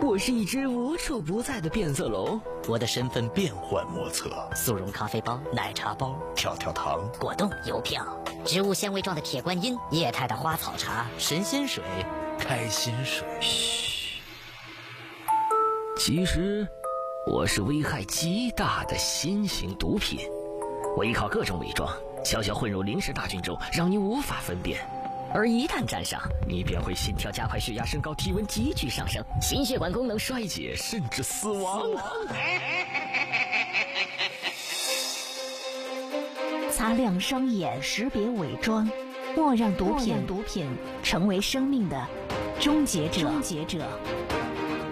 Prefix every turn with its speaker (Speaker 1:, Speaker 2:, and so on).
Speaker 1: 我是一只无处不在的变色龙，
Speaker 2: 我的身份变幻莫测，
Speaker 3: 速溶咖啡包、奶茶包、
Speaker 2: 跳跳糖、
Speaker 3: 果冻、邮票、植物纤维状的铁观音、液态的花草茶、
Speaker 2: 神仙水、开心水。
Speaker 1: 嘘，其实我是危害极大的新型毒品，我依靠各种伪装，悄悄混入临时大军中，让你无法分辨。而一旦沾上，你便会心跳加快、血压升高、体温急剧上升、心血管功能衰竭，甚至死亡。
Speaker 4: 擦亮双眼，识别伪装，莫让毒品成为生命的终结者。